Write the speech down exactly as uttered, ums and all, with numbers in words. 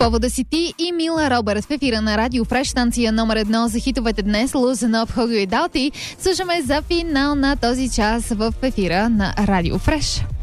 повода си ти и Мила Робърт в ефира на Радио Фреш, станция номер едно за хитовете днес, Loosen Up, Hugo и Dalty. Слушаме за финал на този час в ефира на Радио Фреш.